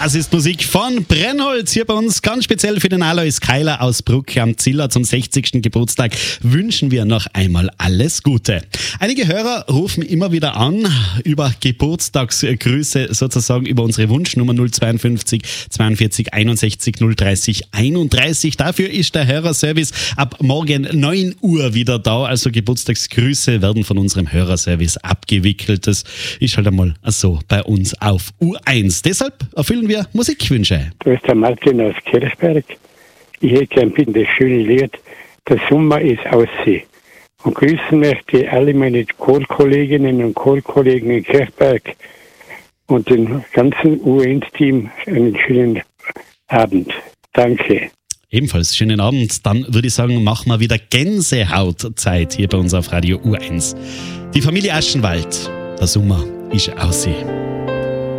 Das ist Musik von Brennholz hier bei uns. Ganz speziell für den Alois Keiler aus Bruck am Ziller zum 60. Geburtstag wünschen wir noch einmal alles Gute. Einige Hörer rufen immer wieder an über Geburtstagsgrüße, sozusagen über unsere Wunschnummer 052 42 61 030 31. Dafür ist der Hörerservice ab morgen 9 Uhr wieder da. Also Geburtstagsgrüße werden von unserem Hörerservice abgewickelt. Das ist halt einmal so bei uns auf U1. Deshalb erfüllen wir Musikwünsche. Da ist der Martin aus Kirchberg. Ich hätte gern bitte das schöne Lied Der Sommer ist Aussee. Und grüßen möchte alle meine Chorkolleginnen und Chorkollegen in Kirchberg und den ganzen U1-Team einen schönen Abend. Danke. Ebenfalls schönen Abend. Dann würde ich sagen, machen wir wieder Gänsehautzeit hier bei uns auf Radio U1. Die Familie Aschenwald. Der Sommer ist Aussee.